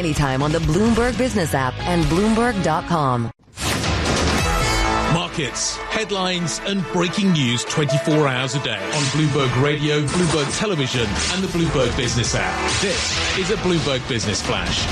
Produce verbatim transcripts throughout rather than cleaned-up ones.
Daily Time on the Bloomberg Business app and Bloomberg dot com. Markets, headlines and breaking news twenty-four hours a day on Bloomberg Radio, Bloomberg Television and the Bloomberg Business app. This is a Bloomberg Business Flash.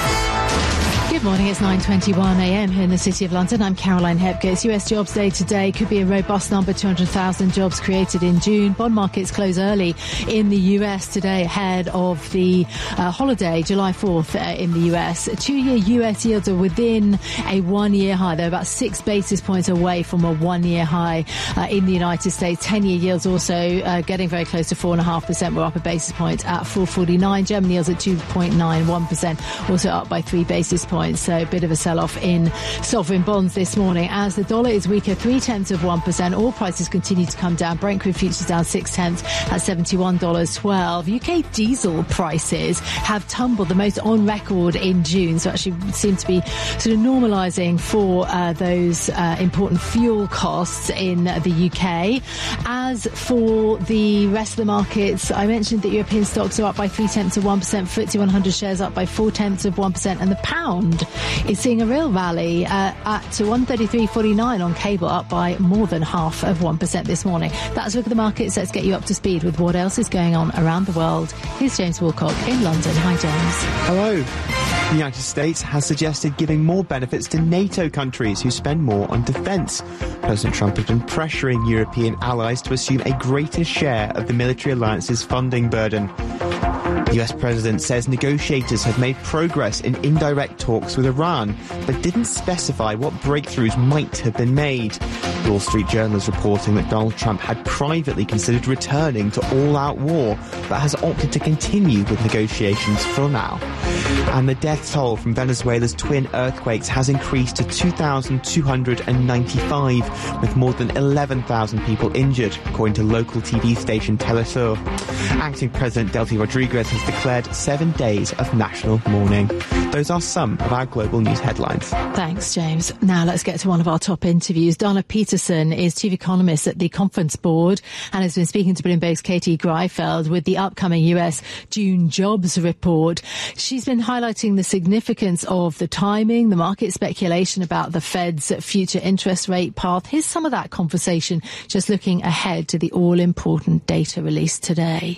Good morning, it's nine twenty-one a.m. here in the City of London. I'm Caroline Hepkes. U S jobs day today could be a robust number, two hundred thousand jobs created in June. Bond markets close early in the U S today ahead of the uh, holiday, July fourth uh, in the U S. Two-year U S yields are within a one-year high. They're about six basis points away from a one-year high uh, in the United States. Ten-year yields also uh, getting very close to four point five percent. We're up a basis point at four forty-nine. German yields at two point nine one percent, also up by three basis points. So a bit of a sell-off in sovereign bonds this morning as the dollar is weaker, three-tenths of one percent. All prices continue to come down. Brent crude futures down six-tenths at seventy-one dollars twelve. U K diesel prices have tumbled the most on record in June, so actually seem to be sort of normalising for uh, those uh, important fuel costs in the U K. As for the rest of the markets, I mentioned that European stocks are up by three-tenths of one percent. F T S E one hundred shares up by four-tenths of one percent, and the pound is seeing a real rally uh, at one thirty-three forty-nine on cable, up by more than half of one percent this morning. That's a look at the markets. Let's get you up to speed with what else is going on around the world. Here's James Wilcock in London. Hi, James. Hello. The United States has suggested giving more benefits to NATO countries who spend more on defence. President Trump has been pressuring European allies to assume a greater share of the military alliance's funding burden. The U S president says negotiators have made progress in indirect talks with Iran, but didn't specify what breakthroughs might have been made. The Wall Street Journal is reporting that Donald Trump had privately considered returning to all-out war, but has opted to continue with negotiations for now. And the death toll from Venezuela's twin earthquakes has increased to two thousand two hundred ninety-five, with more than eleven thousand people injured, according to local T V station Telesur. Acting President Delcy Rodriguez has declared seven days of national mourning. Those are some of our global news headlines. Thanks, James. Now let's get to one of our top interviews. Donna Peterson is chief economist at the Conference Board and has been speaking to Bloomberg's Katie Greifeld with the upcoming U S June jobs report. She's been highlighting the significance of the timing, the market speculation about the Fed's future interest rate path. Here's some of that conversation, just looking ahead to the all-important data release today.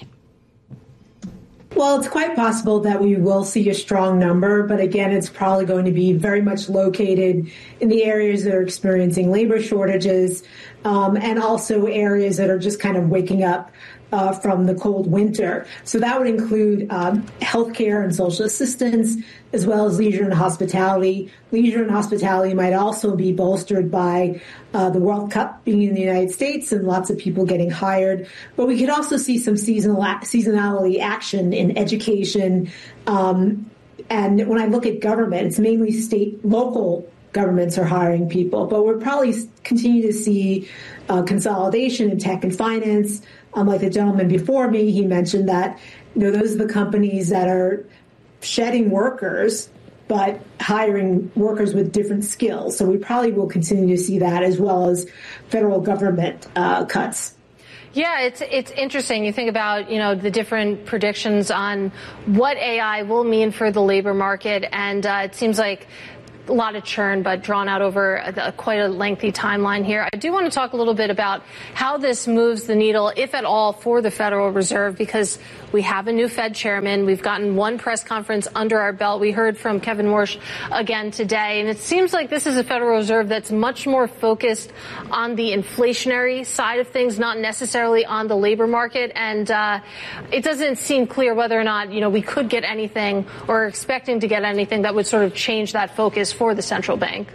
Well, it's quite possible that we will see a strong number, but again, it's probably going to be very much located in the areas that are experiencing labor shortages, um, and also areas that are just kind of waking up uh, from the cold winter. So that would include um, healthcare and social assistance, as well as leisure and hospitality. Leisure and hospitality might also be bolstered by uh, the World Cup being in the United States and lots of people getting hired. But we could also see some seasonal seasonality action in education. Um, and when I look at government, it's mainly state, local governments are hiring people. But we'll probably continue to see uh, consolidation in tech and finance. Um, like the gentleman before me, he mentioned that, you know, those are the companies that are shedding workers, but hiring workers with different skills. So we probably will continue to see that, as well as federal government uh, cuts. Yeah, it's it's interesting. You think about, you know, the different predictions on what A I will mean for the labor market, and uh, it seems like a lot of churn, but drawn out over a, a, quite a lengthy timeline here. I do want to talk a little bit about how this moves the needle, if at all, for the Federal Reserve, because we have a new Fed chairman. We've gotten one press conference under our belt. We heard from Kevin Warsh again today, and it seems like this is a Federal Reserve that's much more focused on the inflationary side of things, not necessarily on the labor market. And uh, it doesn't seem clear whether or not, you know, we could get anything or are expecting to get anything that would sort of change that focus for the central bank.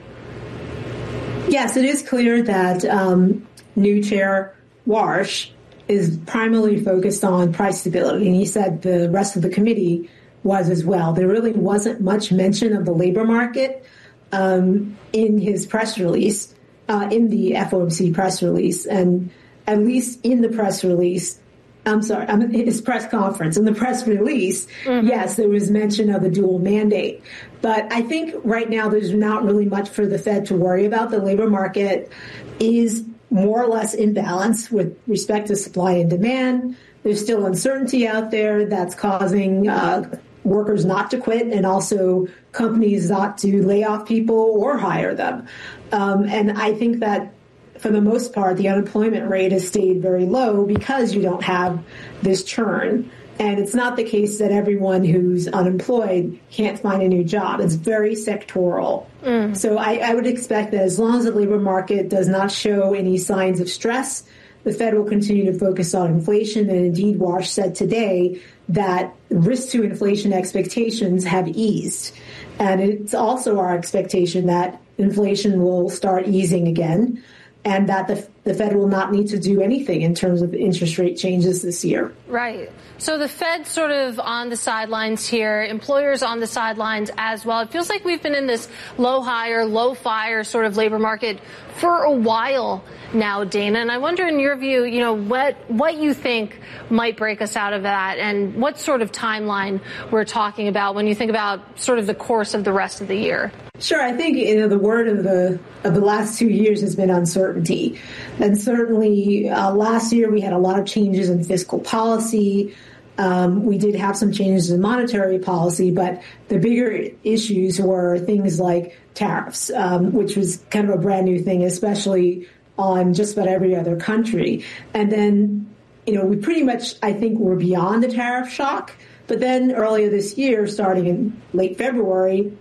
Yes, it is clear that um, new chair Warsh is primarily focused on price stability, and he said the rest of the committee was as well. There really wasn't much mention of the labor market um, in his press release, uh, in the F O M C press release, and at least in the press release, I'm sorry, I mean, his press conference. In the press release, mm-hmm. yes, there was mention of a dual mandate. But I think right now there's not really much for the Fed to worry about. The labor market is more or less in balance with respect to supply and demand. There's still uncertainty out there that's causing uh, workers not to quit and also companies not to lay off people or hire them. Um, and I think that for the most part, the unemployment rate has stayed very low because you don't have this churn. And it's not the case that everyone who's unemployed can't find a new job. It's very sectoral. Mm. So I, I would expect that as long as the labor market does not show any signs of stress, the Fed will continue to focus on inflation. And indeed, Wash said today that risk to inflation expectations have eased. And it's also our expectation that inflation will start easing again, and that the, the Fed will not need to do anything in terms of interest rate changes this year. Right. So the Fed sort of on the sidelines here, employers on the sidelines as well. It feels like we've been in this low hire, low fire sort of labor market for a while now, Dana. And I wonder, in your view, you know, what what you think might break us out of that, and what sort of timeline we're talking about when you think about sort of the course of the rest of the year. Sure. I think, you know, the word of the of the last two years has been uncertainty. And certainly uh, last year we had a lot of changes in fiscal policy. Um, we did have some changes in monetary policy, but the bigger issues were things like tariffs, um, which was kind of a brand new thing, especially on just about every other country. And then, you know, we pretty much, I think, were beyond the tariff shock. But then earlier this year, starting in late February,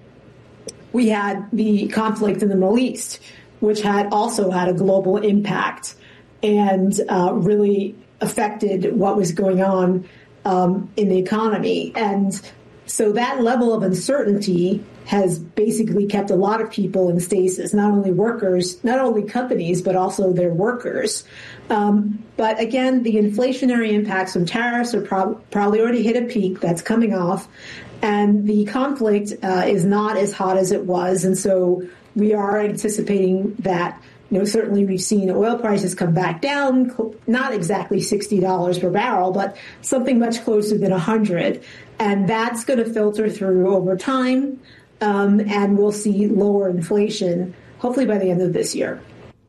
we had the conflict in the Middle East, which had also had a global impact and uh, really affected what was going on um, in the economy. And so that level of uncertainty has basically kept a lot of people in stasis, not only workers, not only companies, but also their workers. Um, but again, the inflationary impacts from tariffs are prob- probably already hit a peak. That's coming off. And the conflict uh, is not as hot as it was. And so we are anticipating that, you know, certainly we've seen oil prices come back down, not exactly sixty dollars per barrel, but something much closer than one hundred. And that's going to filter through over time. Um, and we'll see lower inflation, hopefully by the end of this year.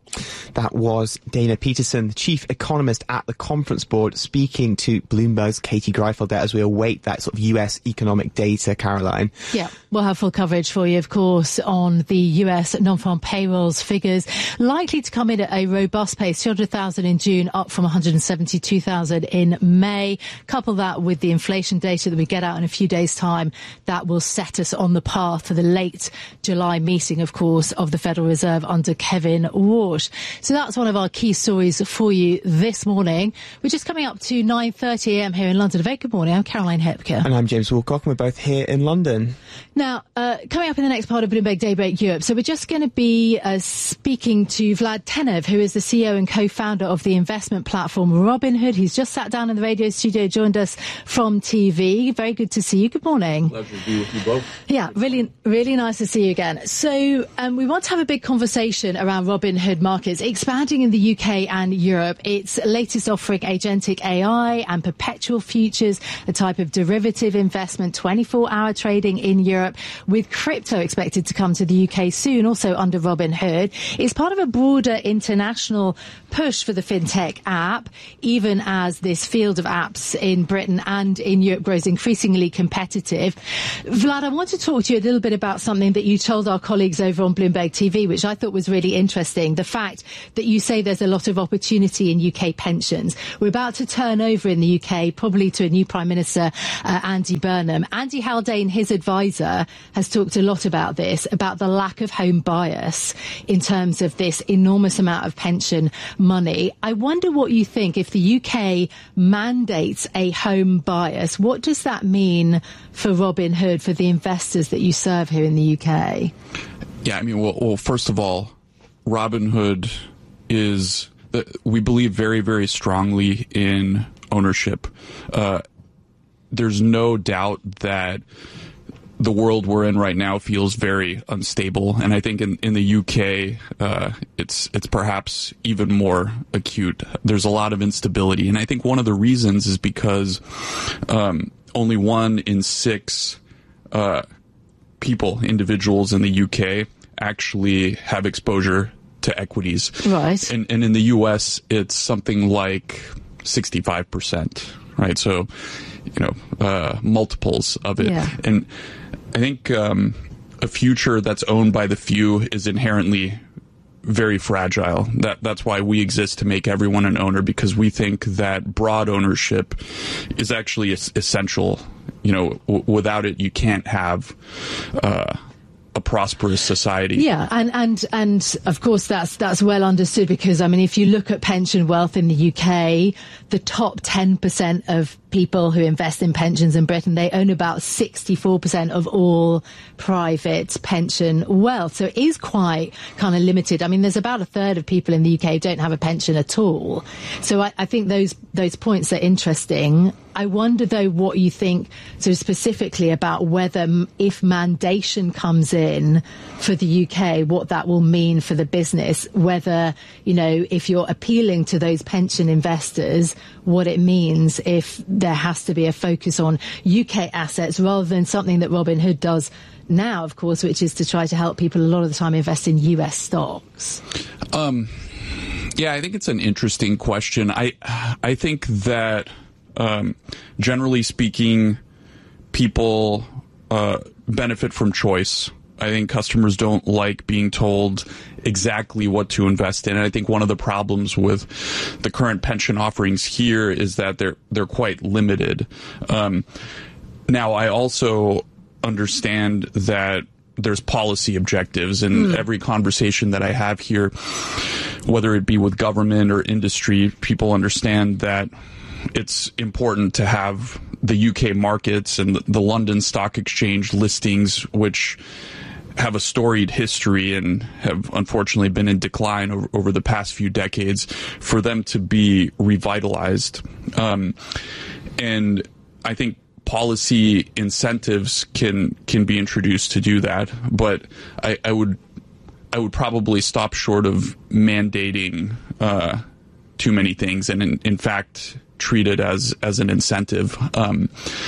That was Dana Peterson, the chief economist at the Conference Board, speaking to Bloomberg's Katie Greifeld there as we await that sort of U S economic data, Caroline. Yeah, we'll have full coverage for you, of course, on the U S non-farm payrolls figures, likely to come in at a robust pace, two hundred thousand in June, up from one hundred seventy-two thousand in May. Couple that with the inflation data that we get out in a few days' time, that will set us on the path for the late July meeting, of course, of the Federal Reserve under Kevin Warsh. So that's one of our key stories for you this morning. We're just coming up to nine thirty a m here in London. A very good morning. I'm Caroline Hepker. And I'm James Woolcock, and we're both here in London. Now, uh, coming up in the next part of Bloomberg Daybreak Europe, so we're just going to be uh, speaking to Vlad Tenev, who is the C E O and co-founder of the investment platform Robinhood. He's just sat down in the radio studio, joined us from T V. Very good to see you. Good morning. Pleasure to be with you both. Yeah, really, really nice to see you again. So um, we want to have a big conversation around Robinhood Markets, expanding in the U K and Europe. Its latest offering agentic A I and perpetual futures, a type of derivative investment, twenty-four hour trading in Europe, with crypto expected to come to the U K soon, also under Robinhood. It's part of a broader international push for the fintech app, even as this field of apps in Britain and in Europe grows increasingly competitive. Vlad, I want to talk to you a little bit about something that you told our colleagues over on Bloomberg T V, which I thought was really interesting. The fact that you say there's a lot of opportunity in U K pensions. We're about to turn over in the U K, probably to a new Prime Minister, uh, Andy Burnham. Andy Haldane, his advisor, has talked a lot about this, about the lack of home bias in terms of this enormous amount of pension money. I wonder what you think. If the U K mandates a home bias, what does that mean for Robinhood, for the investors that you serve here in the U K? Yeah, I mean, well, well first of all, Robinhood is, uh, we believe very, very strongly in ownership. Uh, there's no doubt that the world we're in right now feels very unstable, and I think in, in the U K, uh, it's it's perhaps even more acute. There's a lot of instability, and I think one of the reasons is because um, only one in six uh, people, individuals in the U K, actually have exposure to equities. Right. And, and in the U S, it's something like sixty-five percent, right? So you know, uh, multiples of it. Yeah. And I think um, a future that's owned by the few is inherently very fragile. That that's why we exist, to make everyone an owner, because we think that broad ownership is actually es- essential. You know, w- without it, you can't have uh, a prosperous society. Yeah, and, and and of course that's that's well understood, because I mean, if you look at pension wealth in the U K, the top ten percent of people who invest in pensions in Britain, they own about sixty-four percent of all private pension wealth. So it is quite kind of limited. I mean, there's about a third of people in the U K who don't have a pension at all. So I, I think those those points are interesting. I wonder, though, what you think sort of specifically about whether, if mandation comes in for the U K, what that will mean for the business, whether, you know, if you're appealing to those pension investors, what it means if there has to be a focus on U K assets rather than something that Robinhood does now, of course, which is to try to help people a lot of the time invest in U S stocks. Um, yeah, I think it's an interesting question. I, I think that, um, generally speaking, people, uh, benefit from choice. I think customers don't like being told exactly what to invest in. And I think one of the problems with the current pension offerings here is that they're they're quite limited. Um, now, I also understand that there's policy objectives, and mm. every conversation that I have here, whether it be with government or industry, people understand that it's important to have the U K markets and the London Stock Exchange listings, which have a storied history and have unfortunately been in decline over, over the past few decades, for them to be revitalized. Um, and I think policy incentives can can be introduced to do that, but I, I would I would probably stop short of mandating uh, too many things, and in, in fact treat it as as an incentive. Um,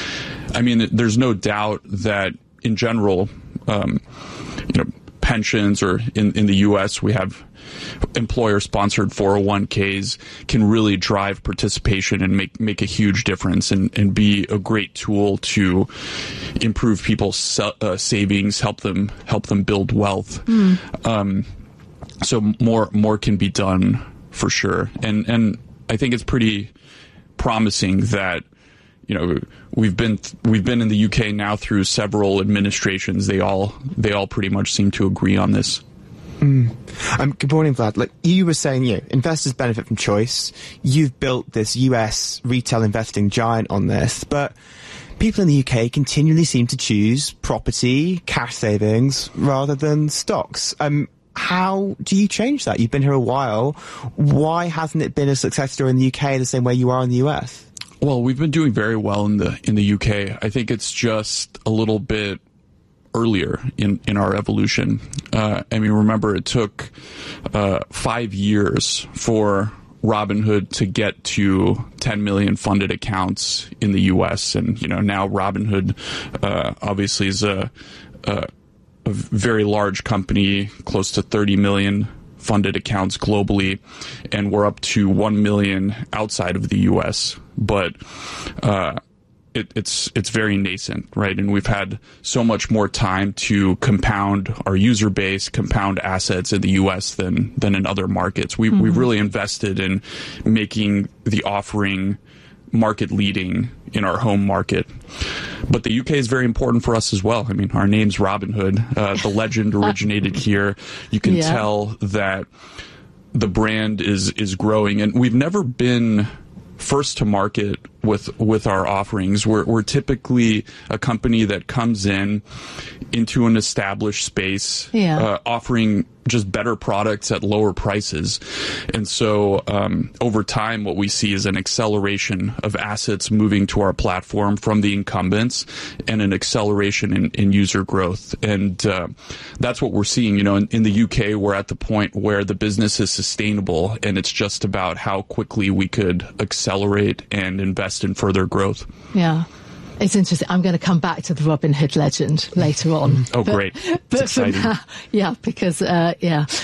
I mean, there's no doubt that in general, um, you know, pensions, or in, in the U S we have employer-sponsored four oh one k's, can really drive participation and make make a huge difference, and, and be a great tool to improve people's sa- uh, savings, help them help them build wealth. Mm. Um, so more more can be done for sure, and and I think it's pretty promising that, you know, we've been we've been in the U K now through several administrations. They all they all pretty much seem to agree on this. Mm. Um, good morning, Vlad. Look, you were saying, you know, investors benefit from choice. You've built this U S retail investing giant on this, but people in the U K continually seem to choose property, cash savings, rather than stocks. Um, how do you change that? You've been here a while. Why hasn't it been a success story in the U K the same way you are in the U S? Well, we've been doing very well in the in the U K. I think it's just a little bit earlier in, in our evolution. Uh, I mean, remember, it took uh, five years for Robinhood to get to ten million funded accounts in the U S. And, you know, now Robinhood uh, obviously is a, a, a very large company, close to thirty million funded accounts globally, and we're up to one million outside of the U S. But uh, it, it's it's very nascent, right? And we've had so much more time to compound our user base, compound assets in the U S than than in other markets. We mm-hmm. we've really invested in making the offering market leading in our home market. But the U K is very important for us as well. I mean, our name's Robinhood. Uh, the legend originated here. You can yeah. tell that the brand is is growing, and we've never been first to market with with our offerings. We're we're typically a company that comes in into an established space, yeah. uh, offering just better products at lower prices. And so um, over time, what we see is an acceleration of assets moving to our platform from the incumbents, and an acceleration in, in user growth. And uh, that's what we're seeing. You know, in, in the U K, we're at the point where the business is sustainable, and it's just about how quickly we could accelerate and invest in further growth. Yeah. It's interesting. I'm going to come back to the Robinhood legend later on. Oh, but, great. But it's exciting. Now, yeah, because, uh, yeah.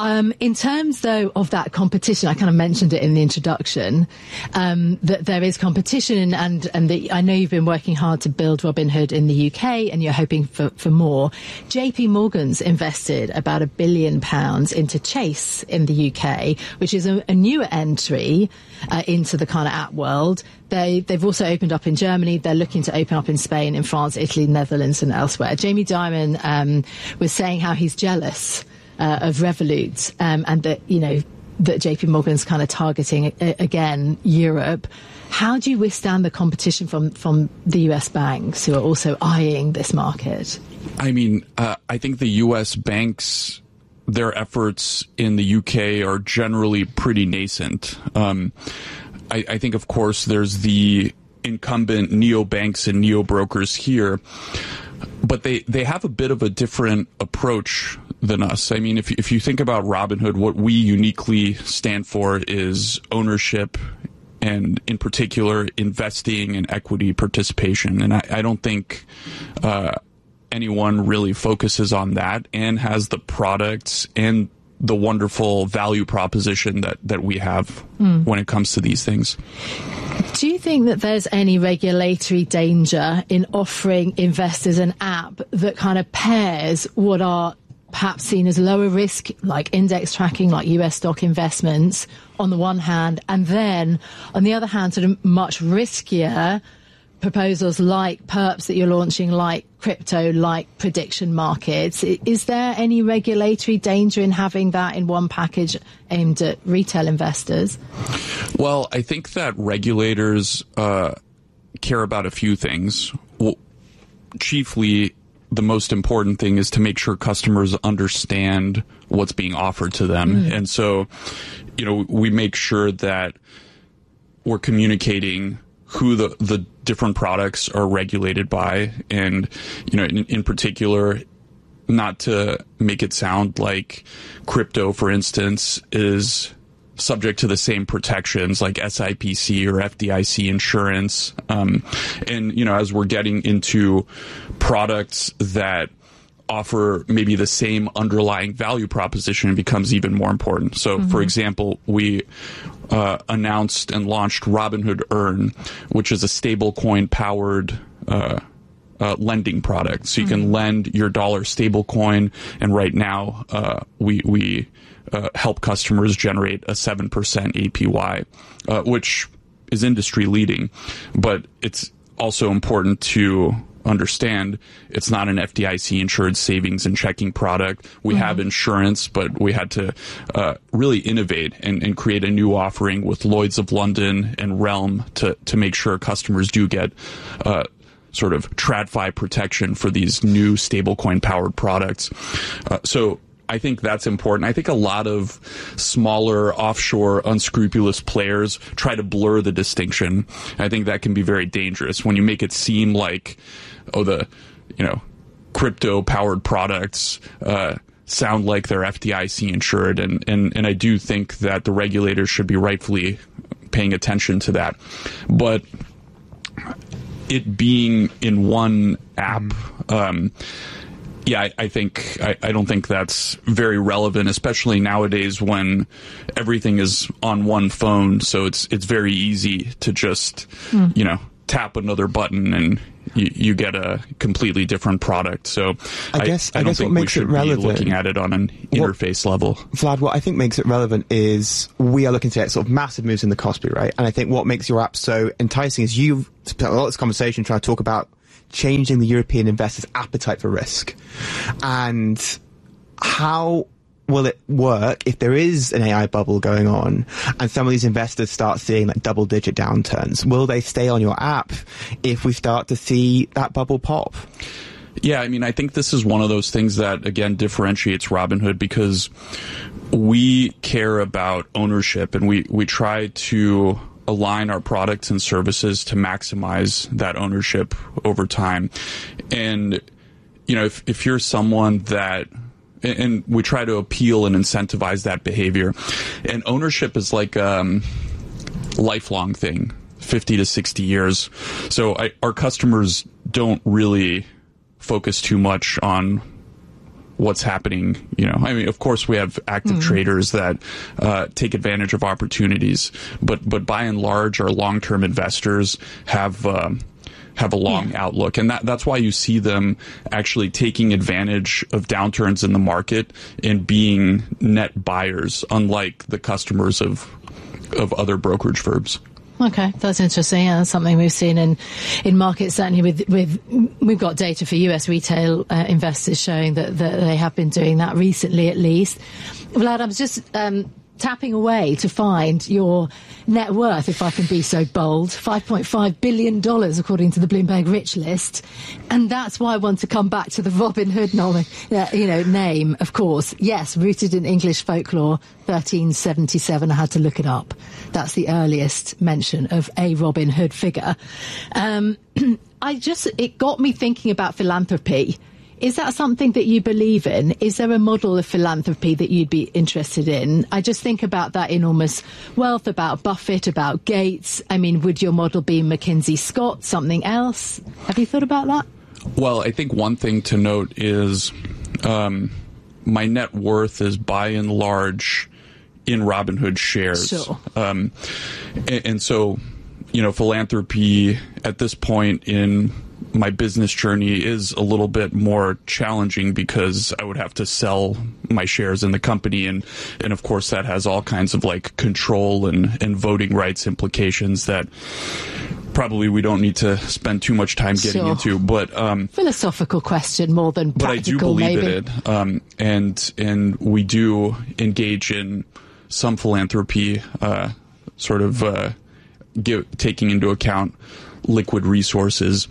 Um, in terms, though, of that competition, I kind of mentioned it in the introduction, um, that there is competition, and and the, I know you've been working hard to build Robinhood in the U K, and you're hoping for, for more. J P Morgan's invested about a billion pounds into Chase in the U K, which is a, a newer entry uh, into the kind of app world. They, they've also opened up in Germany. They're looking to open up in Spain, in France, Italy, Netherlands, and elsewhere. Jamie Dimon um, was saying how he's jealous Uh, of Revolut, um, and that, you know, that J P Morgan's kind of targeting, uh, again, Europe. How do you withstand the competition from, from the U S banks who are also eyeing this market? I mean, uh, I think the U S banks, their efforts in the U K are generally pretty nascent. Um, I, I think, of course, there's the incumbent neobanks and neobrokers here, but they, they have a bit of a different approach than us. I mean, if if you think about Robinhood, what we uniquely stand for is ownership, and in particular, investing and equity participation. And I, I don't think uh, anyone really focuses on that and has the products and the wonderful value proposition that, that we have mm. when it comes to these things. Do you think that there's any regulatory danger in offering investors an app that kind of pairs what are perhaps seen as lower risk, like index tracking, like U S stock investments on the one hand, and then on the other hand, sort of much riskier proposals like perps that you're launching, like crypto, like prediction markets? Is there any regulatory danger in having that in one package aimed at retail investors? Well, I think that regulators uh, care about a few things. Well, chiefly, the most important thing is to make sure customers understand what's being offered to them. Mm. And so, you know, we make sure that we're communicating who the, the different products are regulated by. And, you know, in, in particular, not to make it sound like crypto, for instance, is subject to the same protections like S I P C or F D I C insurance. Um, and, you know, as we're getting into products that offer maybe the same underlying value proposition, it becomes even more important. So, mm-hmm. for example, we uh, announced and launched Robinhood Earn, which is a stablecoin powered uh, uh, lending product. So you mm-hmm. can lend your dollar stablecoin, and right now uh, we we uh, help customers generate a seven percent A P Y, uh, which is industry leading. But it's also important to understand it's not an F D I C insured savings and checking product. We mm-hmm. have insurance, but we had to uh, really innovate and, and create a new offering with Lloyd's of London and Realm to, to make sure customers do get uh, sort of TradFi protection for these new stablecoin powered products. Uh, so I think that's important. I think a lot of smaller, offshore, unscrupulous players try to blur the distinction. I think that can be very dangerous when you make it seem like, oh, the, you know, crypto-powered products uh, sound like they're F D I C insured. And, and, and I do think that the regulators should be rightfully paying attention to that. But it being in one app, mm. um, Yeah, I, I think I, I don't think that's very relevant, especially nowadays when everything is on one phone. So it's it's very easy to just mm. you know tap another button and you, you get a completely different product. So I guess I, I, I don't guess think what makes we should it relevant, be looking at it on an interface what, level. Vlad, what I think makes it relevant is we are looking to get sort of massive moves in the Kospi, right? And I think what makes your app so enticing is you've spent a lot of this conversation trying to talk about changing the European investors' appetite for risk. And how will it work if there is an A I bubble going on and some of these investors start seeing like double digit downturns? Will they stay on your app if we start to see that bubble pop? Yeah, I mean, I think this is one of those things that, again, differentiates Robinhood because we care about ownership and we, we try to align our products and services to maximize that ownership over time. And, you know, if, if you're someone that, and we try to appeal and incentivize that behavior, and ownership is like a um, lifelong thing, fifty to sixty years. So I, our customers don't really focus too much on what's happening. You know, I mean, of course, we have active mm. traders that uh, take advantage of opportunities, but but by and large, our long-term investors have um, have a long yeah. outlook, and that that's why you see them actually taking advantage of downturns in the market and being net buyers, unlike the customers of of other brokerage firms. Okay, that's interesting. Yeah, that's something we've seen in, in markets, certainly with, with, we've got data for U S retail uh, investors showing that, that they have been doing that recently at least. Vlad, I was just um, tapping away to find your net worth, if I can be so bold, five point five billion dollars according to the Bloomberg Rich List. And that's why I want to come back to the Robin Hood nom- uh, you know, name, of course. Yes, rooted in English folklore, thirteen seventy-seven. I had to look it up. That's the earliest mention of a Robin Hood figure. Um, I just, it got me thinking about philanthropy. Is that something that you believe in? Is there a model of philanthropy that you'd be interested in? I just think about that enormous wealth, about Buffett, about Gates. I mean, would your model be McKinsey Scott, something else? Have you thought about that? Well, I think one thing to note is um, my net worth is by and large in Robinhood shares. Sure. Um, and, and so, you know, philanthropy at this point in my business journey is a little bit more challenging because I would have to sell my shares in the company. And, and of course, that has all kinds of like control and, and voting rights implications that probably we don't need to spend too much time getting sure. into. But um, philosophical question more than practical, but I do believe maybe. in it. Um, and, and we do engage in some philanthropy, uh, sort of uh, give, taking into account liquid resources.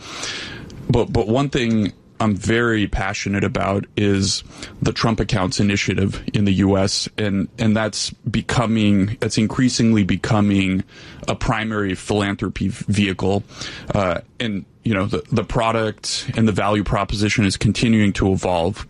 But but one thing I'm very passionate about is the Trump Accounts initiative in the U S, and and that's becoming, it's increasingly becoming a primary philanthropy vehicle. Uh, and, you know, the, the product and the value proposition is continuing to evolve.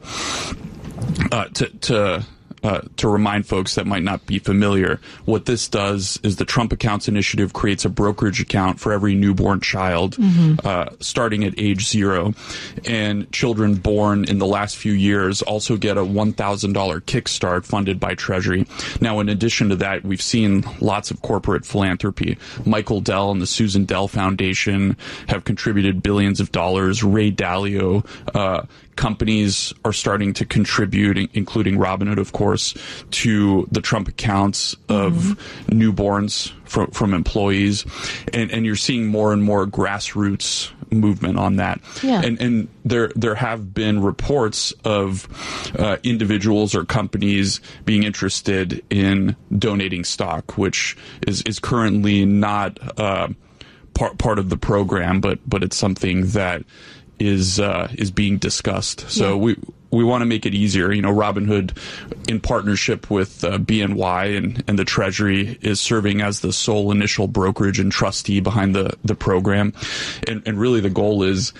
Uh, to, to Uh, to remind folks that might not be familiar, what this does is the Trump Accounts initiative creates a brokerage account for every newborn child, mm-hmm. uh, starting at age zero. And children born in the last few years also get a one thousand dollars kickstart funded by Treasury. Now, in addition to that, we've seen lots of corporate philanthropy. Michael Dell and the Susan Dell Foundation have contributed billions of dollars. Ray Dalio, uh, companies are starting to contribute, including Robinhood, of course, to the Trump accounts of mm-hmm. newborns from, from employees. And, and you're seeing more and more grassroots movement on that. Yeah. And, and there, there have been reports of uh, individuals or companies being interested in donating stock, which is, is currently not uh, part, part of the program, but, but it's something that is uh, is being discussed. So yeah. we we want to make it easier. You know, Robinhood, in partnership with uh, B N Y and, and the Treasury, is serving as the sole initial brokerage and trustee behind the, the program. And, and really the goal is,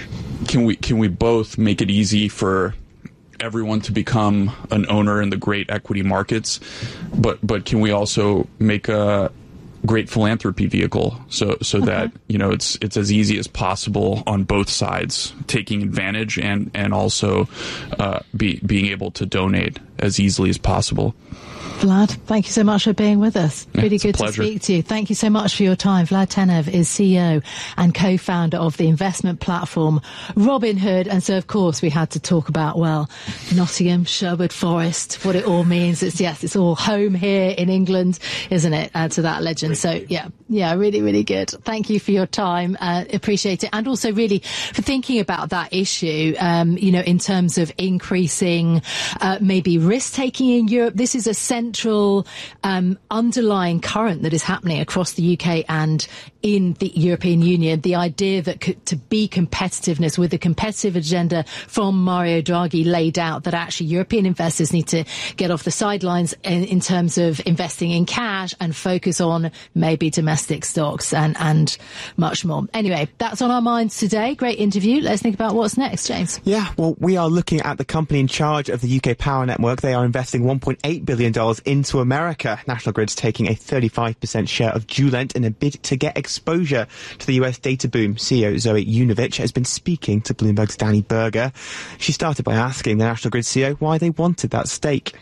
can we can we both make it easy for everyone to become an owner in the great equity markets, but but can we also make a great philanthropy vehicle so so okay. that, you know, it's it's as easy as possible on both sides, taking advantage and and also uh, be, being able to donate as easily as possible. Vlad, thank you so much for being with us. Yeah, really good to speak to you. Thank you so much for your time. Vlad Tenev is C E O and co-founder of the investment platform Robinhood. And so, of course, we had to talk about, well, Nottingham, Sherwood Forest, what it all means. It's, yes, it's all home here in England, isn't it, uh, to that legend. So, yeah, yeah, really, really good. Thank you for your time. Uh, appreciate it. And also really for thinking about that issue, um, you know, in terms of increasing uh, maybe risk-taking in Europe. This is a central um, underlying current that is happening across the U K and in the European Union. The idea that co- to be competitiveness with a competitive agenda from Mario Draghi laid out, that actually European investors need to get off the sidelines in, in terms of investing in cash and focus on maybe domestic domestic stocks and, and much more. Anyway, that's on our minds today. Great interview. Let's think about what's next, James. Yeah, well, we are looking at the company in charge of the U K power network. They are investing one point eight billion dollars into America. National Grid's taking a thirty-five percent share of Julent in a bid to get exposure to the U S data boom. C E O Zoe Yujnovich has been speaking to Bloomberg's Danny Berger. She started by asking the National Grid C E O why they wanted that stake.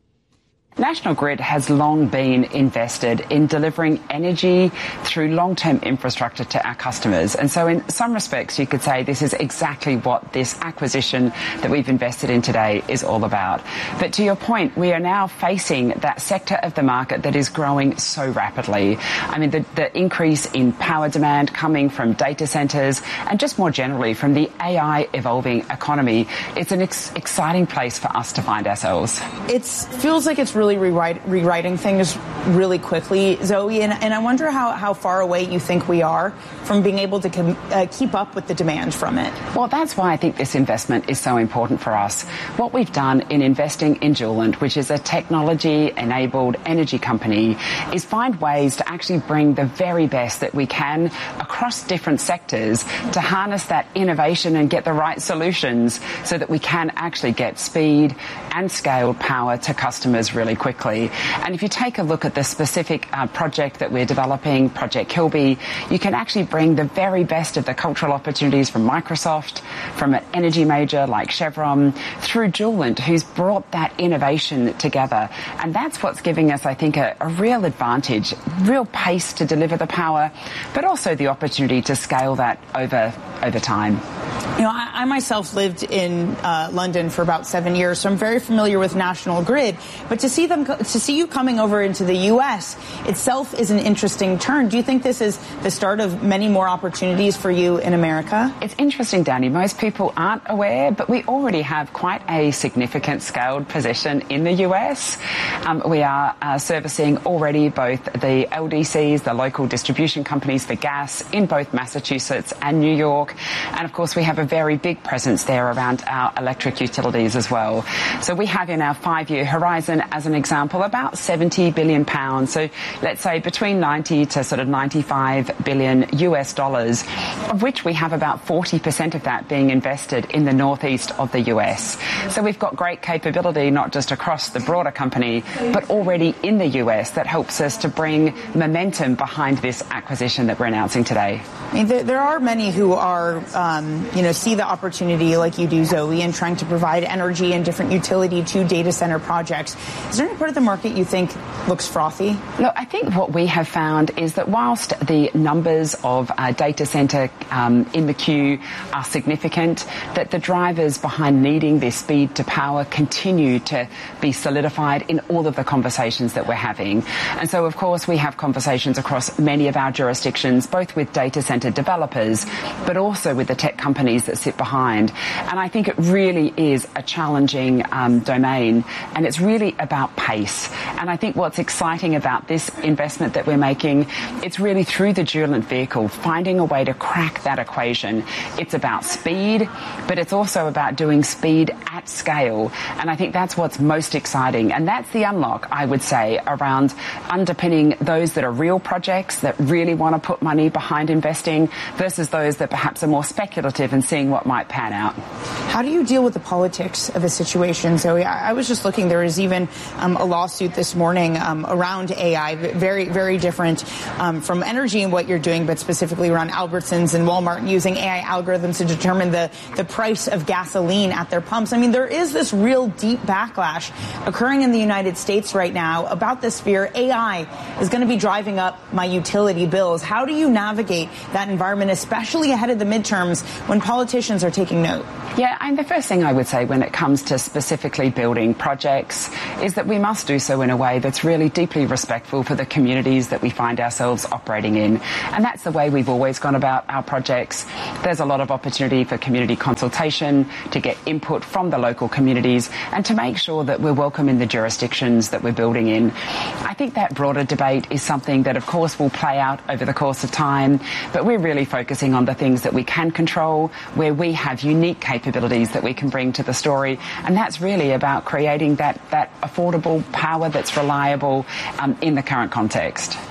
National Grid has long been invested in delivering energy through long-term infrastructure to our customers. And so in some respects, you could say this is exactly what this acquisition that we've invested in today is all about. But to your point, we are now facing that sector of the market that is growing so rapidly. I mean, the, the increase in power demand coming from data centres and just more generally from the A I evolving economy, it's an ex- exciting place for us to find ourselves. It feels like it's really rewrite, rewriting things really quickly, Zoe, and, and I wonder how, how far away you think we are from being able to com- uh, keep up with the demand from it. Well, that's why I think this investment is so important for us. What we've done in investing in Julent, which is a technology-enabled energy company, is find ways to actually bring the very best that we can across different sectors to harness that innovation and get the right solutions so that we can actually get speed and scaled power to customers really quickly. And if you take a look at the specific uh, project that we're developing, Project Kilby, you can actually bring the very best of the cultural opportunities from Microsoft, from an energy major like Chevron, through Julent, who's brought that innovation together. And that's what's giving us, I think, a, a real advantage, real pace to deliver the power, but also the opportunity to scale that over, over time. You know, I, I myself lived in uh, London for about seven years, so I'm very familiar with National Grid. But to see them, to see you coming over into the U S itself is an interesting turn. Do you think this is the start of many more opportunities for you in America? It's interesting, Danny. Most people aren't aware, but we already have quite a significant scaled position in the U S. Um, we are uh, servicing already both the L D Cs, the local distribution companies for gas, in both Massachusetts and New York. And of course, we have a very big presence there around our electric utilities as well. So we have in our five-year horizon, as an example, about seventy billion pounds. So let's say between ninety to sort of ninety-five billion U S dollars, of which we have about forty percent of that being invested in the northeast of the U S. So we've got great capability, not just across the broader company, but already in the U S that helps us to bring momentum behind this acquisition that we're announcing today. I mean, there, there are many who are, um, you know, see the opportunity like you do, Zoe, in trying to provide energy and different utility to data center projects. Is there any part of the market you think looks frothy? Look, I think what we have found is that whilst the numbers of uh, data center um, in the queue are significant, that the drivers behind needing this speed to power continue to be solidified in all of the conversations that we're having. And so, of course, we have conversations across many of our jurisdictions, both with data center developers, but also with the tech companies that sit behind. And I think it really is a challenging um, domain, and it's really about pace. And I think what's exciting about this investment that we're making, it's really through the Julent vehicle, finding a way to crack that equation. It's about speed, but it's also about doing speed at scale. And I think that's what's most exciting. And that's the unlock, I would say, around underpinning those that are real projects that really want to put money behind investing versus those that perhaps are more speculative and seeing what might pan out. How do you deal with the politics of a situation, Zoe? I, I was just looking, there is even um, a lawsuit this morning um, around A I, very, very different um, from energy and what you're doing, but specifically around Albertsons and Walmart using A I algorithms to determine the, the price of gasoline at their pumps. I mean, there is this real deep backlash occurring in the United States right now about this fear A I is going to be driving up my utility bills. How do you navigate that environment, especially ahead of the midterms when politicians are taking note? Yeah, and the first thing I would say when it comes to specifically building projects is that we must do so in a way that's really deeply respectful for the communities that we find ourselves operating in. And that's the way we've always gone about our projects. There's a lot of opportunity for community consultation, to get input from the local communities, and to make sure that we're welcome in the jurisdictions that we're building in. I think that broader debate is something that, of course, will play out over the course of time, but we're really focusing on the things that we can control, where we have unique capabilities capabilities that we can bring to the story, and that's really about creating that that affordable power that's reliable um, in the current context.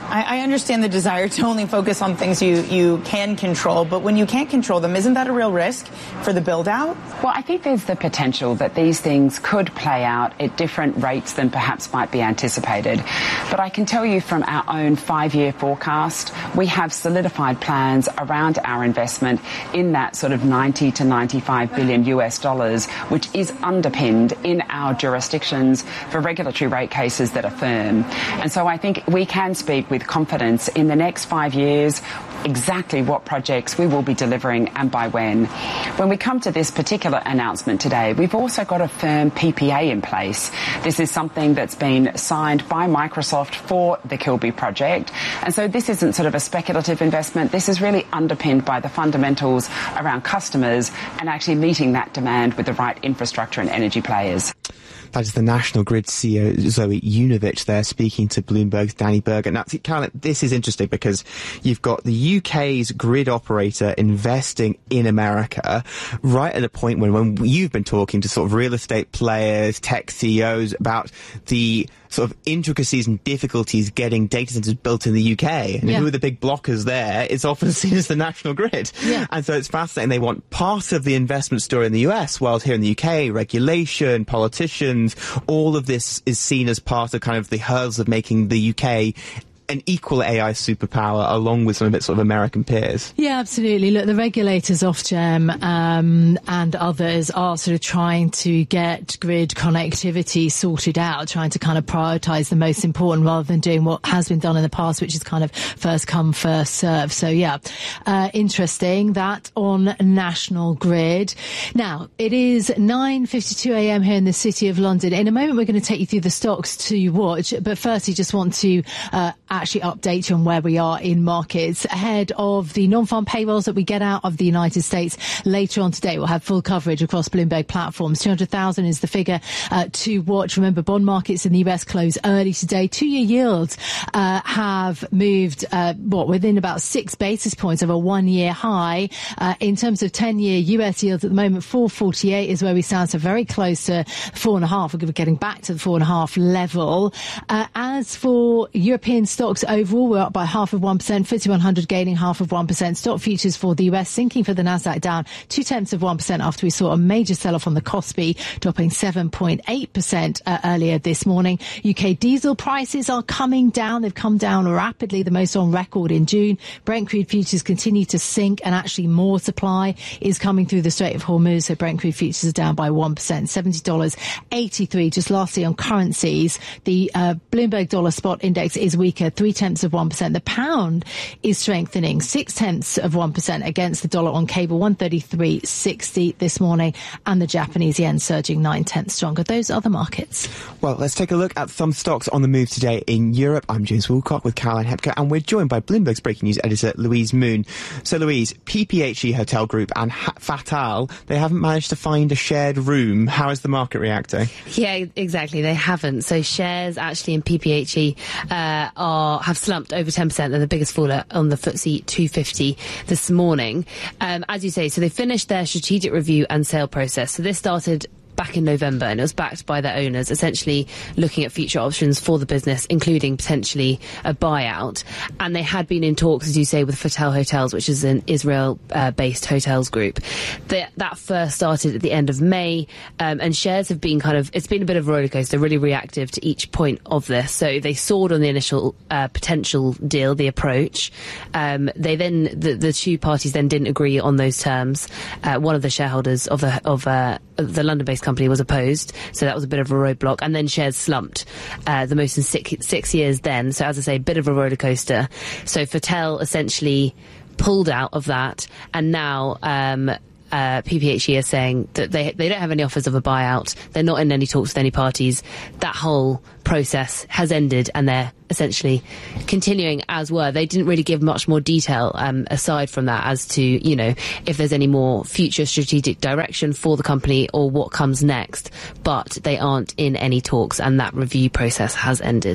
I, I understand the desire to only focus on things you, you can control, but when you can't control them, isn't that a real risk for the build-out? Well, I think there's the potential that these things could play out at different rates than perhaps might be anticipated. But I can tell you from our own five-year forecast, we have solidified plans around our investment in that sort of ninety to ninety-five billion U S dollars, which is underpinned in our jurisdictions for regulatory rate cases that are firm. And so I think we can speak with confidence in the next five years exactly what projects we will be delivering and by when. When we come to this particular announcement today, we've also got a firm P P A in place. This is something that's been signed by Microsoft for the Kilby project. And so this isn't sort of a speculative investment. This is really underpinned by the fundamentals around customers and actually meeting that demand with the right infrastructure and energy players. That is the National Grid C E O, Zoe Yunovich, there speaking to Bloomberg's Danny Berger. Now, Caroline, this is interesting because you've got the U K's grid operator investing in America right at a point when, when you've been talking to sort of real estate players, tech C E Os about the sort of intricacies and difficulties getting data centers built in the U K. And yeah. who are the big blockers there? It's often seen as the National Grid. Yeah. And so it's fascinating. They want part of the investment story in the U S, while here in the U K, regulation, politicians, all of this is seen as part of kind of the hurdles of making the U K an equal A I superpower along with some of its sort of American peers. Yeah, absolutely. Look, the regulators, Ofgem um, and others are sort of trying to get grid connectivity sorted out, trying to kind of prioritise the most important rather than doing what has been done in the past, which is kind of first come, first serve. So, yeah, uh, interesting. That on National Grid. Now, it is nine fifty-two a m here in the City of London. In a moment, we're going to take you through the stocks to watch. But firstly, just want to uh, actually update you on where we are in markets ahead of the non-farm payrolls that we get out of the United States later on today. We'll have full coverage across Bloomberg platforms. two hundred thousand is the figure uh, to watch. Remember, bond markets in the U S close early today. Two-year yields uh, have moved, uh, what, within about six basis points of a one-year high. Uh, in terms of ten-year U S yields at the moment, four forty-eight is where we stand, so very close to four and a half. We're getting back to the four and a half level. Uh, as for European stocks overall, we're up by half of one percent. F T S E one hundred gaining half of one percent. Stock futures for the U S sinking for the Nasdaq down two tenths of one percent after we saw a major sell-off on the Kospi, dropping seven point eight percent uh, earlier this morning. U K diesel prices are coming down. They've come down rapidly, the most on record in June. Brent crude futures continue to sink, and actually more supply is coming through the Strait of Hormuz. So Brent crude futures are down by one percent, seventy dollars eighty-three. Just lastly on currencies, the uh, Bloomberg dollar spot index is weaker, three tenths of one percent. The pound is strengthening, six tenths of one percent against the dollar on cable, one thirty-three sixty this morning, and the Japanese yen surging nine tenths stronger. Those are the markets. Well, let's take a look at some stocks on the move today in Europe. I'm James Woolcock with Caroline Hepker, and we're joined by Bloomberg's breaking news editor Louise Moon. So, Louise, P P H E Hotel Group and Fattal, they haven't managed to find a shared room. How is the market reacting? Yeah, exactly. They haven't. So shares actually in P P H E uh, are have slumped over ten percent. They're the biggest faller on the F T S E two fifty this morning. Um, as you say, so they finished their strategic review and sale process. So this started back in November, and it was backed by their owners, essentially looking at future options for the business, including potentially a buyout. And they had been in talks, as you say, with Fattal Hotels, which is an Israel-based uh, hotels group. The, that first started at the end of May, um, and shares have been kind of, it's been a bit of a rollercoaster, really reactive to each point of this. So they soared on the initial uh, potential deal, the approach. Um, they then, the, the two parties then didn't agree on those terms. Uh, one of the shareholders of the, of uh, the London-based company was opposed, so that was a bit of a roadblock, and then shares slumped uh, the most in six, six years then. So as I say, a bit of a roller coaster. So Fattal essentially pulled out of that, and now um, uh, P P H E are saying that they they don't have any offers of a buyout. They're not in any talks with any parties. That whole process has ended, and they're essentially continuing as were. They didn't really give much more detail um, aside from that as to, you know, if there's any more future strategic direction for the company or what comes next. But they aren't in any talks, and that review process has ended.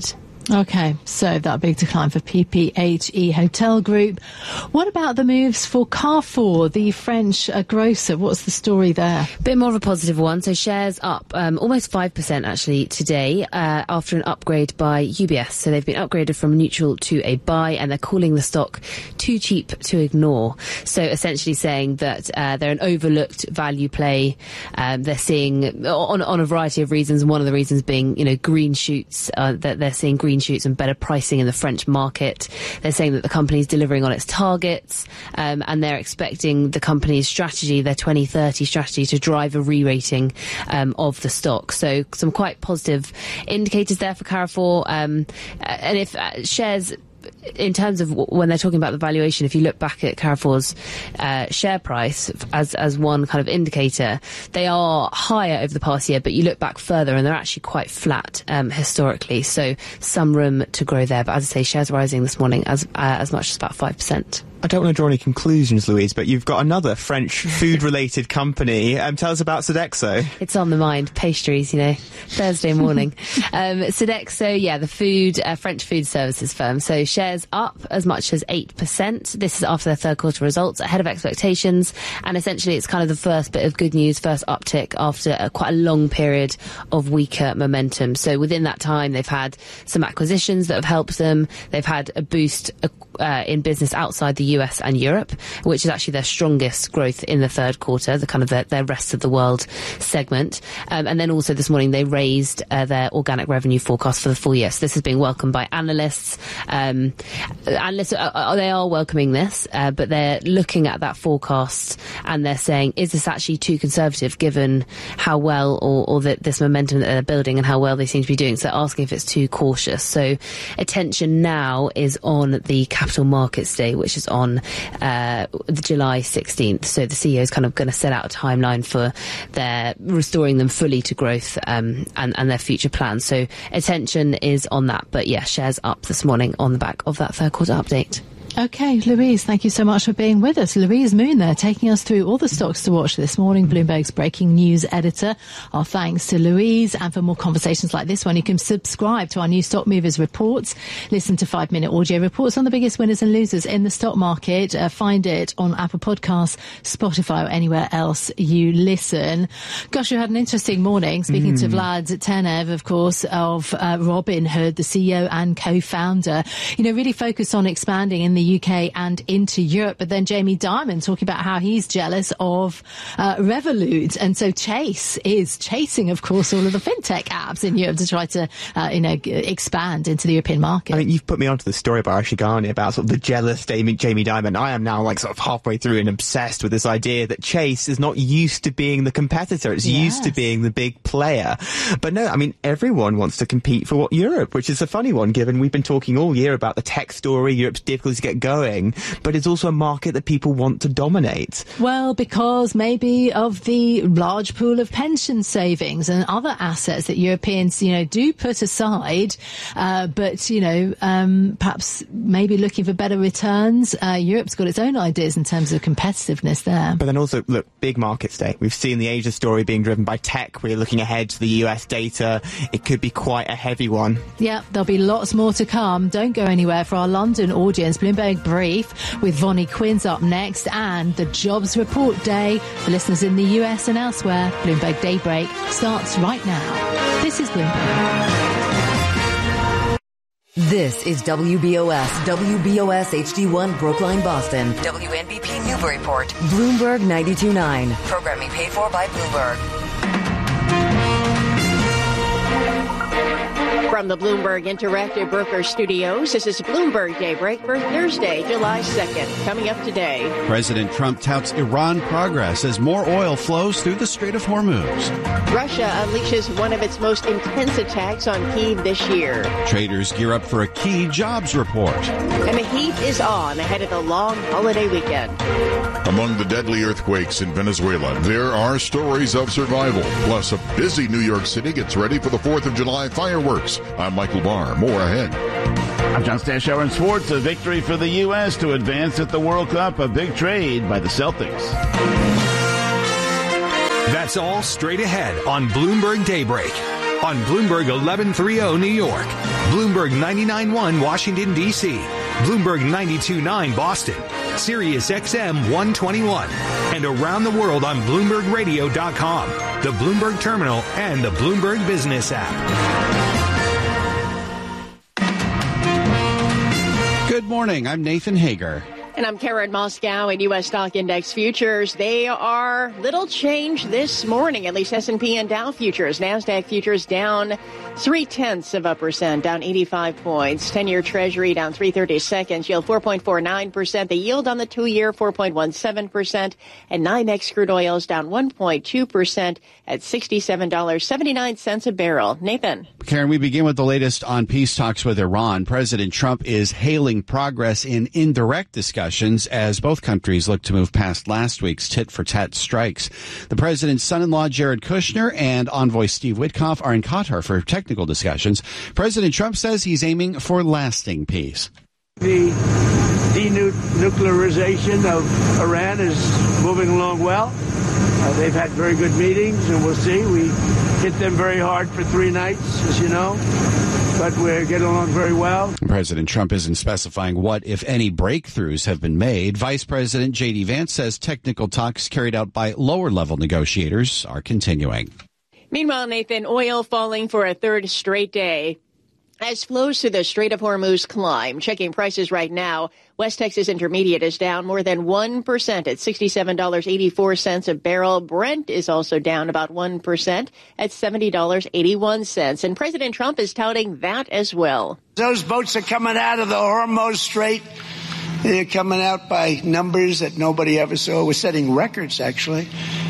Okay, so that big decline for P P H E Hotel Group. What about the moves for Carrefour, the French uh, grocer? What's the story there? Bit more of a positive one. So shares up um, almost five percent actually today uh, after an upgrade by U B S. So they've been upgraded from neutral to a buy, and they're calling the stock too cheap to ignore. So essentially saying that uh, they're an overlooked value play. Um, they're seeing on, on a variety of reasons, and one of the reasons being, you know, green shoots, uh, that they're seeing green shoots and better pricing in the French market. They're saying that the company is delivering on its targets, um, and they're expecting the company's strategy, their twenty thirty strategy, to drive a re-rating um, of the stock. So some quite positive indicators there for Carrefour. Um, and if uh, shares, in terms of w- when they're talking about the valuation, if you look back at Carrefour's uh, share price as as one kind of indicator, they are higher over the past year, but you look back further and they're actually quite flat um, historically. So some room to grow there. But as I say, shares rising this morning as uh, as much as about five percent. I don't want to draw any conclusions, Louise, but you've got another French food-related company. Um, tell us about Sodexo. It's on the mind. Pastries, you know, Thursday morning. um, Sodexo, yeah, the food, uh, French food services firm. So shares up as much as eight percent. This is after their third quarter results, ahead of expectations. And essentially, it's kind of the first bit of good news, first uptick after a, quite a long period of weaker momentum. So within that time, they've had some acquisitions that have helped them. They've had a boost uh, in business outside the U S and Europe, which is actually their strongest growth in the third quarter, the kind of their, their rest of the world segment. Um, and then also this morning they raised uh, their organic revenue forecast for the full year. So this is being welcomed by analysts. Um, analysts, uh, they are welcoming this, uh, but they're looking at that forecast and they're saying, is this actually too conservative given how well or, or the, this momentum that they're building and how well they seem to be doing? So they're asking if it's too cautious. So attention now is on the Capital Markets Day, which is on on uh, the July sixteenth. So the C E O is kind of going to set out a timeline for their restoring them fully to growth um, and, and their future plans. So attention is on that. But yeah, shares up this morning on the back of that third quarter update. Okay, Louise, thank you so much for being with us. Louise Moon there, taking us through all the stocks to watch this morning, Bloomberg's breaking news editor. Our thanks to Louise. And for more conversations like this one, you can subscribe to our new Stock Movers reports. Listen to five-minute audio reports on the biggest winners and losers in the stock market. Uh, find it on Apple Podcasts, Spotify, or anywhere else you listen. Gosh, you had an interesting morning. Speaking mm. to Vlad Tenev, of course, of uh, Robinhood, the C E O and co-founder, you know, really focused on expanding in the U K and into Europe. But then Jamie Dimon talking about how he's jealous of uh, Revolut. And so Chase is chasing, of course, all of the fintech apps in Europe to try to, uh, you know, g- expand into the European market. I mean, you've put me onto the story by Ashigani about sort of the jealous Jamie, Jamie Dimon. I am now like sort of halfway through and obsessed with this idea that Chase is not used to being the competitor. It's yes. used to being the big player. But no, I mean, everyone wants to compete for what Europe, which is a funny one given we've been talking all year about the tech story, Europe's difficulty to get going, but it's also a market that people want to dominate. Well, because maybe of the large pool of pension savings and other assets that Europeans, you know, do put aside, uh, but, you know, um, perhaps maybe looking for better returns. Uh, Europe's got its own ideas in terms of competitiveness there. But then also, look, big markets day. We've seen the Asia story being driven by tech. We're looking ahead to the U S data. It could be quite a heavy one. Yeah, there'll be lots more to come. Don't go anywhere for our London audience. Bloomberg Brief with Vonnie Quinn's up next, and the jobs report day for listeners in the U S and elsewhere. Bloomberg Daybreak starts right now. This is Bloomberg. This is W B O S, W B O S H D one Brookline, Boston, W N B P Newburyport, Bloomberg ninety-two point nine. Programming paid for by Bloomberg. From the Bloomberg Interactive Broker Studios, this is Bloomberg Daybreak for Thursday, July second. Coming up today, President Trump touts Iran progress as more oil flows through the Strait of Hormuz. Russia unleashes one of its most intense attacks on Kyiv this year. Traders gear up for a key jobs report. And the heat is on ahead of the long holiday weekend. Among the deadly earthquakes in Venezuela, there are stories of survival. Plus, a busy New York City gets ready for the fourth of July fireworks. I'm Michael Barr. More ahead. I'm John Stashower in sports. A victory for the U S to advance at the World Cup. A big trade by the Celtics. That's all straight ahead on Bloomberg Daybreak. on Bloomberg eleven thirty New York, Bloomberg ninety-nine point one Washington, D C, Bloomberg ninety-two point nine Boston, Sirius X M one twenty-one, and around the world on Bloomberg Radio dot com, the Bloomberg Terminal, and the Bloomberg Business app. Good morning. I'm Nathan Hager. And I'm Karen Moscow. In U S stock index futures, they are little change this morning, at least S and P and Dow futures. NASDAQ futures down three-tenths of a percent, down eighty-five points. ten-year Treasury down three thirty-seconds, yield four point four nine percent. The yield on the two-year, four point one seven percent. And NYMEX crude oils down one point two percent at sixty-seven dollars and seventy-nine cents a barrel. Nathan. Karen, we begin with the latest on peace talks with Iran. President Trump is hailing progress in indirect discussions as both countries look to move past last week's tit-for-tat strikes. The president's son-in-law, Jared Kushner, and envoy Steve Witkoff are in Qatar for technical discussions. President Trump says he's aiming for lasting peace. The denuclearization of Iran is moving along well. Uh, they've had very good meetings, and we'll see. We hit them very hard for three nights, as you know, but we're getting along very well. President Trump isn't specifying what, if any, breakthroughs have been made. Vice President J D Vance says technical talks carried out by lower-level negotiators are continuing. Meanwhile, Nathan, oil falling for a third straight day. As flows through the Strait of Hormuz climb, checking prices right now, West Texas Intermediate is down more than one percent at sixty-seven dollars and eighty-four cents a barrel. Brent is also down about one percent at seventy dollars and eighty-one cents. And President Trump is touting that as well. Those boats are coming out of the Hormuz Strait. They're coming out by numbers that nobody ever saw. We're setting records, actually.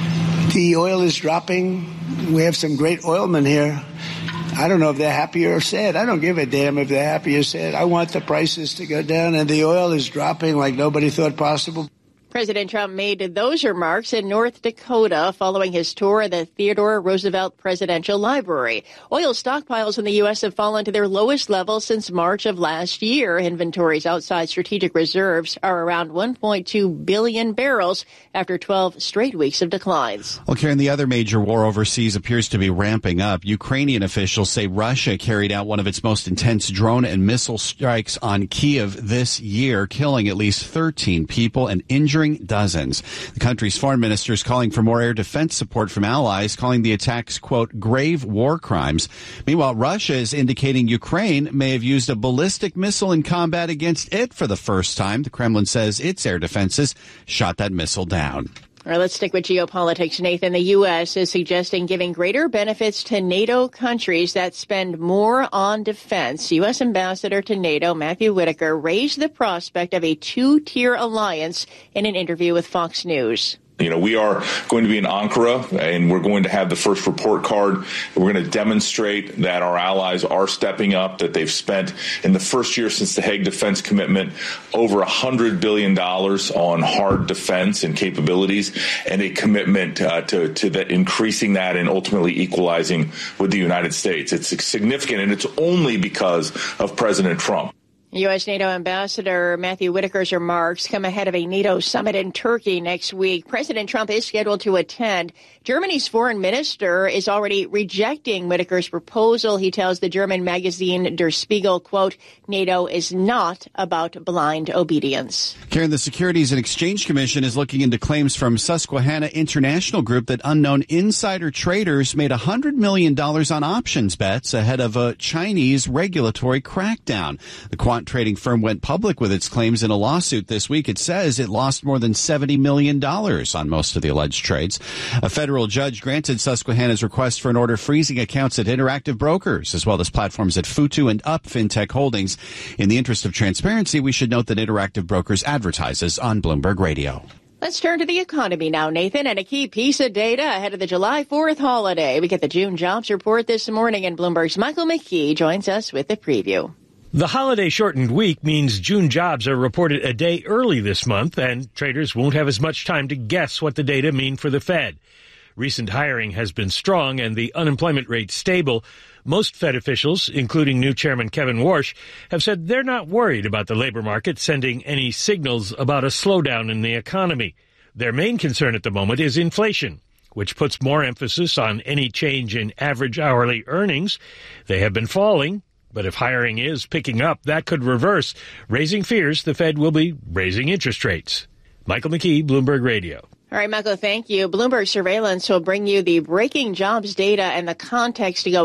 The oil is dropping. We have some great oilmen here. I don't know if they're happy or sad. I don't give a damn if they're happy or sad. I want the prices to go down, and the oil is dropping like nobody thought possible. President Trump made those remarks in North Dakota following his tour of the Theodore Roosevelt Presidential Library. Oil stockpiles in the U S have fallen to their lowest level since March of last year. Inventories outside strategic reserves are around one point two billion barrels after twelve straight weeks of declines. Well, Karen, the other major war overseas appears to be ramping up. Ukrainian officials say Russia carried out one of its most intense drone and missile strikes on Kyiv this year, killing at least thirteen people and injuring dozens. The country's foreign minister is calling for more air defense support from allies, calling the attacks, quote, grave war crimes. Meanwhile, Russia is indicating Ukraine may have used a ballistic missile in combat against it for the first time. The Kremlin says its air defenses shot that missile down. All right, let's stick with geopolitics, Nathan. The U S is suggesting giving greater benefits to NATO countries that spend more on defense. U S Ambassador to NATO, Matthew Whitaker, raised the prospect of a two-tier alliance in an interview with Fox News. You know, we are going to be in Ankara, and we're going to have the first report card. We're going to demonstrate that our allies are stepping up, that they've spent in the first year since the Hague Defense Commitment over one hundred billion dollars on hard defense and capabilities, and a commitment uh, to, to the, increasing that and ultimately equalizing with the United States. It's significant, and it's only because of President Trump. U S NATO Ambassador Matthew Whitaker's remarks come ahead of a NATO summit in Turkey next week. President Trump is scheduled to attend. Germany's foreign minister is already rejecting Whitaker's proposal. He tells the German magazine Der Spiegel, quote, NATO is not about blind obedience. Karen, the Securities and Exchange Commission is looking into claims from Susquehanna International Group that unknown insider traders made one hundred million dollars on options bets ahead of a Chinese regulatory crackdown. The quant trading firm went public with its claims in a lawsuit this week. It says it lost more than seventy million dollars on most of the alleged trades. A federal judge granted Susquehanna's request for an order freezing accounts at Interactive Brokers, as well as platforms at Futu and Up FinTech Holdings. In the interest of transparency, we should note that Interactive Brokers advertises on Bloomberg Radio. Let's turn to the economy now, Nathan, and a key piece of data ahead of the July fourth holiday. We get the June jobs report this morning, and Bloomberg's Michael McKee joins us with the preview. The holiday-shortened week means June jobs are reported a day early this month, and traders won't have as much time to guess what the data mean for the Fed. Recent hiring has been strong and the unemployment rate stable. Most Fed officials, including new Chairman Kevin Warsh, have said they're not worried about the labor market sending any signals about a slowdown in the economy. Their main concern at the moment is inflation. which puts more emphasis on any change in average hourly earnings. They have been falling, but if hiring is picking up, that could reverse, raising fears the Fed will be raising interest rates. Michael McKee, Bloomberg Radio. All right, Michael, thank you. Bloomberg Surveillance will bring you the breaking jobs data and the context to go